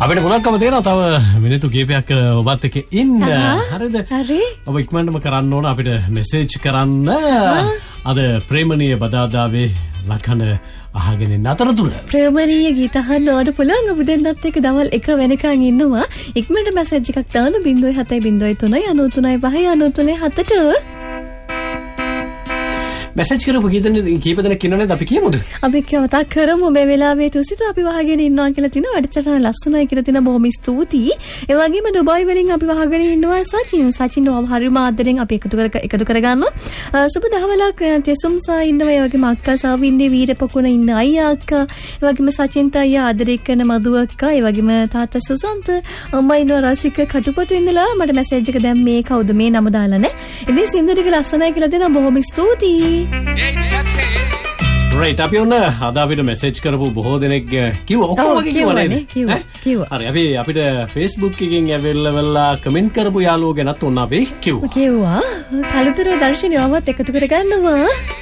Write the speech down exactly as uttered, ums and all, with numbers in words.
අපිට මොනක්කම තියෙනවා තව මිනිත්තු කීපයක් ඔබත් එක්ක ඉන්න. හරිද? හරි. ඔබ ඉක්මනටම කරන්න ඕන අපිට මෙසේජ් කරන්න. අද ප්‍රේමණීය බදාදාවේ ලකන අහගෙන ඉන්න අතරතුර ප්‍රේමණීය ගීත අහන්න ඕන පුළුවන්. ඔබ දෙන්නත් එක්ක දවල් එක වෙනකන් ඉන්නවා. ඉක්මනට මෙසේජ් එකක් දාන්න zero seven zero three nine three five nine three seven ට. මෙසේජ් කරපු ගීතන කීප දෙනෙක් ඉන්නවද අපි කියමුද? අපි කතා කරමු මේ වෙලාවේ තුසිත අපි වහගෙන ඉන්නවා කියලා තිනවා. වැඩසටහන ලස්සනයි කියලා තිනවා. බොහොම ස්තුතියි. ඒ වගේම ඩුබායි වලින් අපි වහගෙන ඉන්නවා සචින්. සචින් හරිම ආදරෙන් අපි එකතු කර එකතු කරගන්නවා. සුබ දහවලක් තෙසුම්සා ඉන්නවා. ඒ වගේම අක්කා සාවින්දේ වීරපකුණ ඉන්න අයියා අක්කා. ඒ වගේම සචින්ට අයියා ආදරේ කරන මధు අක්කා. ඒ වගේම තාත්තා සුසන්ත අම්මා ඉන්නවා රසික කටුපත ඉඳලා මට මෙසේජ් එක දැන් මේ කවුද මේ නම දාලා නේ. ඉතින් සින්දු ටික ලස්සනයි කියලා දෙනවා. බොහොම ස්තුතියි. රයිට් අපි ඔන්න අද අපිට මෙසේජ් කරපු බොහෝ දෙනෙක් කිව්ව ඔක්කොම වගේ කිව්වා නේද? කිව්වා. හරි අපි අපිට Facebook එකකින් ඇවිල්ලා කමෙන්ට් කරපු යාළුවෝ ගැනත් ඔන්න අපි කිව්වා. කිව්වා. කලුතර දර්ශනයවත් එකතු කරගන්නවා.